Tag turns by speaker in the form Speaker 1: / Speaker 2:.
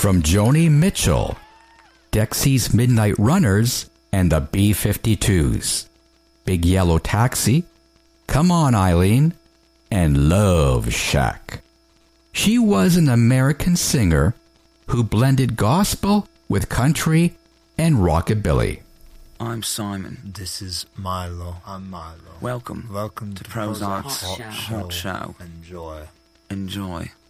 Speaker 1: From Joni Mitchell, Dexy's Midnight Runners, and the B-52s, Big Yellow Taxi, Come On Eileen, and Love Shack. She was an American singer who blended gospel with country and rockabilly.
Speaker 2: I'm Simon.
Speaker 3: This is Milo. I'm Milo.
Speaker 2: Welcome
Speaker 3: Welcome
Speaker 2: to Prozac
Speaker 3: Hot
Speaker 2: Show.
Speaker 3: Show. Enjoy.
Speaker 2: Enjoy.